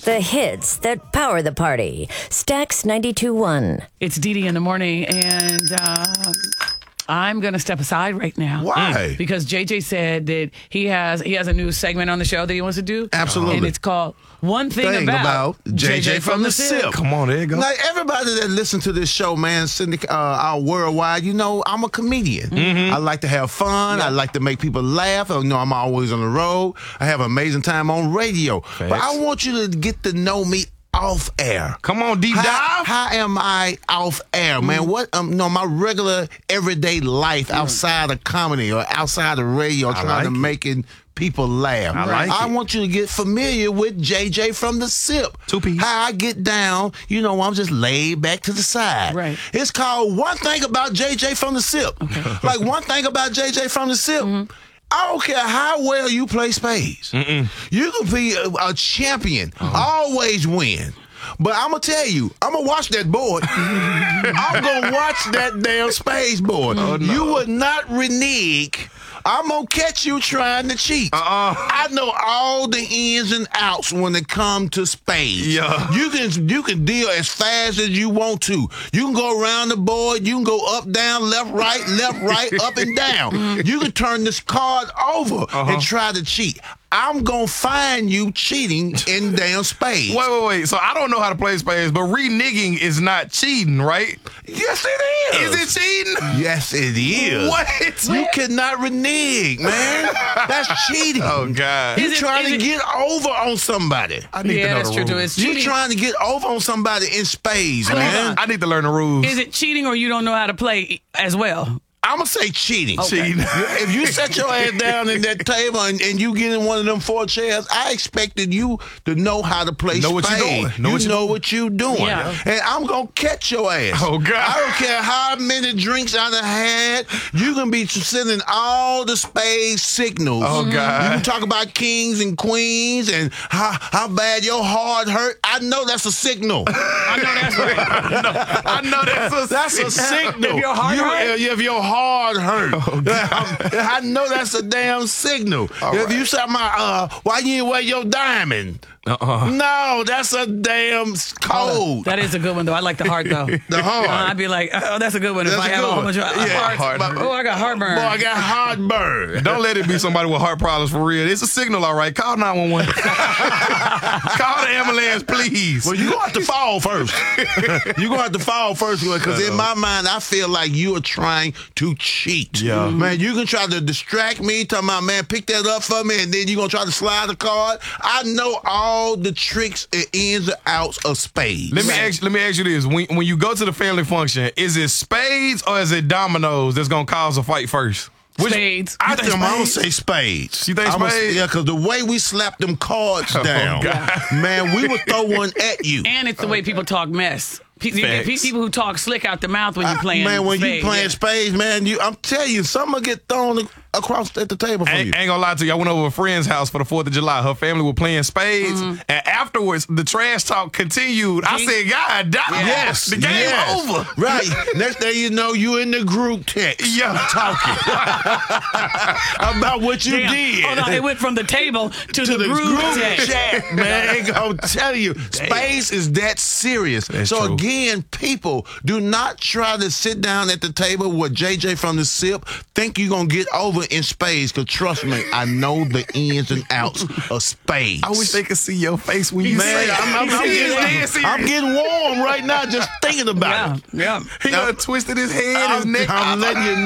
The hits that power the party. Stax 92.1. It's Dee Dee in the morning, and I'm going to step aside right now. Why? Because JJ said that he has a new segment on the show that he wants to do. Absolutely. And it's called One Thing About JJ from the SIP. Come on, there you go. Like everybody that listens to this show, man, out worldwide, you know, I'm a comedian. Mm-hmm. I like to have fun. I like to make people laugh. You know, I'm always on the road. I have an amazing time on radio. But I want you to get to know me off air. Come on, deep dive. How am I off air, man? What my regular everyday life outside of comedy or outside of radio, trying to making people laugh. I want you to get familiar with JJ from the SIP. Two-piece. How I get down, you know, I'm just laid back to the side. Right. It's called One Thing About JJ from the SIP. Okay. Like one thing about JJ from the SIP. I don't care how well you play spades. You can be a champion, always win. But I'm going to tell you, I'm going to watch that board. I'm going to watch that damn spades board. Oh, no. You would not renege. I'm going to catch you trying to cheat. I know all the ins and outs when it comes to spades. Yeah. You can deal as fast as you want to. You can go around the board. You can go up, down, left, right, up and down. You can turn this card over and try to cheat. I'm going to find you cheating in damn spades. Wait. So I don't know how to play spades, but reneging is not cheating, right? Yes, it is. Is it cheating? Yes, it is. What? You cannot renege, man. That's cheating. Oh, God. You're trying to get over on somebody. I need to know that's the true, too. rules. It's You're cheating. trying to get over on somebody in spades, man. I need to learn the rules. Is it cheating or you don't know how to play as well? I'm going to say cheating. Okay. Cheating. If you set your ass down in that table and you get in one of them 4 chairs, I expected you to know how to play Know spades. what you're doing. You know what you're doing. Yeah. And I'm going to catch your ass. Oh, God. I don't care how many drinks I done had. You can be sending all the spade signals. Oh, God. You can talk about kings and queens and how bad your heart hurt. I know that's a signal. I know that's right. I know That's a signal. If your heart hurt? If your heart hurt. I know that's a damn signal. If you say, why you didn't wear your diamond? No, that's a damn code. That is a good one, though. I like the heart, though. The heart. I'd be like, oh, that's a good one. If That's I a have good a whole one. bunch of Yeah, hearts. heart. Oh, I got heartburn. Boy, I got heartburn. Don't let it be somebody with heart problems for real. It's a signal, all right. Call 911. Call the ambulance, please. Well, you're going to have to fall first. You're going to have to fall first because in my mind, I feel like you are trying to cheat. Yeah. Man, you can try to distract me, talking about, man, pick that up for me, and then you're going to try to slide the card. I know all the tricks and ins and outs of spades. Let me ask you this. When you go to the family function, is it spades or is it dominoes that's going to cause a fight first? Spades. I think think I'm going to spades? say spades. You think spades? Yeah, because the way we slap them cards down, man, we would throw one at you. And it's the way people talk mess. You get Facts. people who talk slick out the mouth when you're playing Man, when spades. you playing spades, man, I'm telling you, something will get thrown across at the table for you. Ain't gonna lie to you. I went over to a friend's house for the 4th of July. Her family were playing spades, and afterwards, the trash talk continued. I said, God damn. Yes, The game over. Right. Next thing you know, you in the group text. Yeah. Talking about what you Damn. did. Oh, no, it went from the table to the group group text. chat, man. Ain't gonna tell you, spades is that serious. That's so true. again, people, do not try to sit down at the table with JJ from the SIP. Think you're gonna get over in spades, because trust me, I know the ins and outs of spades. I wish they could see your face when you Man, say it. I'm getting warm right now just thinking about it. Yeah. He done twisted his head, his neck. I'm letting you